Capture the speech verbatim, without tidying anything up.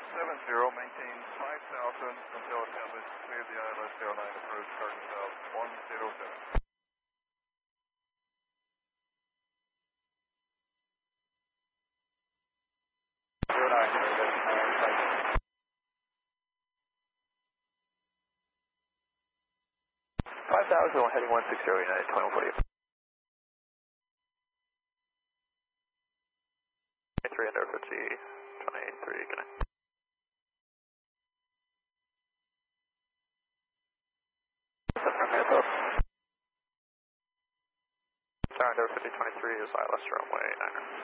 seven zero, maintain five thousand until established, clear the I L S zero nine approach, target south one zero seven. zero nine, five thousand, heading one six zero, United, twenty-one forty. three under fifty, twenty-three, good night. Tower under fifty, twenty-three is I L S runway niner.